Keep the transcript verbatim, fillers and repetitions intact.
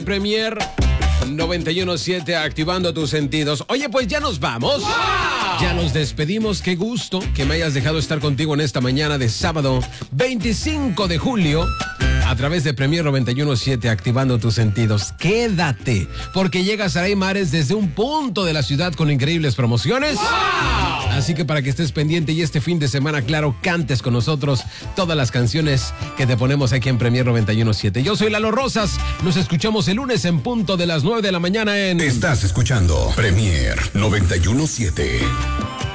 Premier noventa y uno punto siete, activando tus sentidos. Oye, pues ya nos vamos. ¡Wow! Ya nos despedimos. Qué gusto que me hayas dejado estar contigo en esta mañana de sábado veinticinco de julio. A través de Premier noventa y uno punto siete, activando tus sentidos. Quédate, porque llega Saray Mares desde un punto de la ciudad con increíbles promociones. ¡Wow! Así que para que estés pendiente y este fin de semana, claro, cantes con nosotros todas las canciones que te ponemos aquí en Premier noventa y uno punto siete. Yo soy Lalo Rosas. Nos escuchamos el lunes en punto de las nueve de la mañana en... Estás escuchando Premier noventa y uno punto siete.